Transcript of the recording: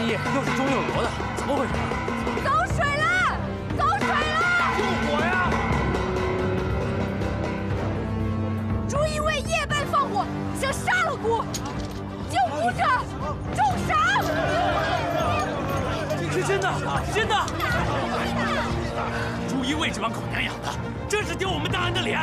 半夜又是钟又罗的，怎么回事？ 走水了！走水了！ 救火呀！ 朱一卫夜半放火，想杀了姑，救姑者重赏。 是真的，真的！朱一卫这帮狗娘养的，真是丢我们大人的脸！